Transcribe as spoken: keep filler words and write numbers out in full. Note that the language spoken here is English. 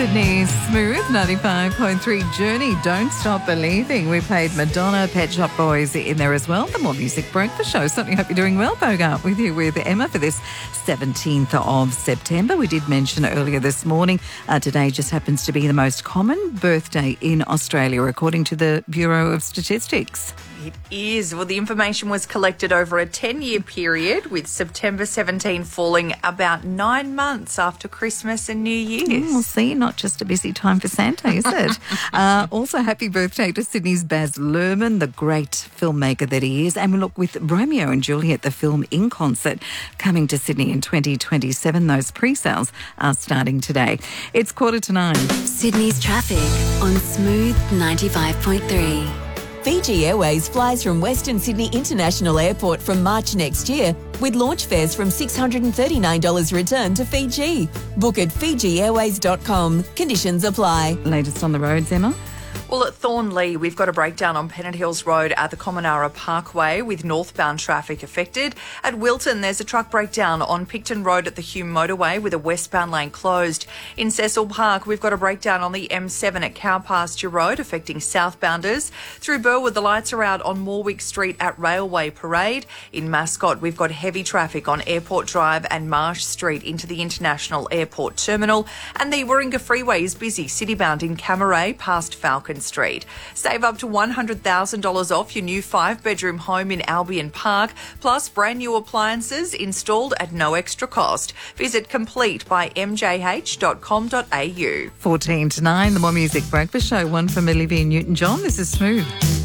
Sydney Smooth ninety-five point three Journey, Don't Stop Believing. We played Madonna, Pet Shop Boys in there as well. The More Music Breakfast Show. Certainly hope you're doing well. Bogart with you with Emma for this seventeenth of September. We did mention earlier this morning, uh, today just happens to be the most common birthday in Australia, according to the Bureau of Statistics. It is. Well, the information was collected over a ten-year period, with September seventeenth falling about nine months after Christmas and New Year's. Oh, see, not just a busy time for Santa, is it? uh, also, happy birthday to Sydney's Baz Luhrmann, the great filmmaker that he is. And we look with Romeo and Juliet, the film in concert, coming to Sydney in twenty twenty-seven. Those pre-sales are starting today. It's quarter to nine. Sydney's traffic on Smooth ninety-five point three. Fiji Airways flies from Western Sydney International Airport from March next year, with launch fares from six hundred thirty-nine dollars return to Fiji. Book at fiji airways dot com. Conditions apply. Latest on the roads, Emma? Well, at Thornlea, we've got a breakdown on Pennant Hills Road at the Commonara Parkway with northbound traffic affected. At Wilton, there's a truck breakdown on Picton Road at the Hume Motorway with a westbound lane closed. In Cecil Park, we've got a breakdown on the M seven at Cow Pasture Road affecting southbounders. Through Burwood, the lights are out on Morwick Street at Railway Parade. In Mascot, we've got heavy traffic on Airport Drive and Marsh Street into the International Airport Terminal. And the Warringah Freeway is busy, citybound in Camaray past Falcon Street. Save up to one hundred thousand dollars off your new five-bedroom home in Albion Park, plus brand new appliances installed at no extra cost. Visit complete by m j h dot com dot a u. fourteen to nine, the More Music Breakfast Show, one from Olivia Newton-John. This is Smooth.